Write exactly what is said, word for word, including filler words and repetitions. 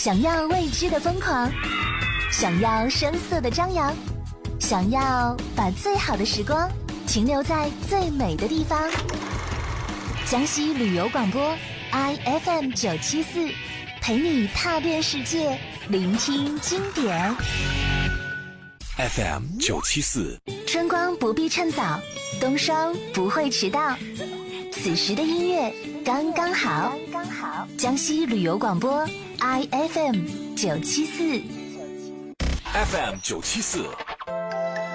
想要未知的疯狂，想要声色的张扬，想要把最好的时光停留在最美的地方。江西旅游广播 I F M 九七四，陪你踏遍世界，聆听经典。 F M 九七四， 春光不必趁早，冬霜不会迟到。此时的音乐刚刚好，刚刚好。江西旅游广播 I F M 九七四 ，F M 九七四。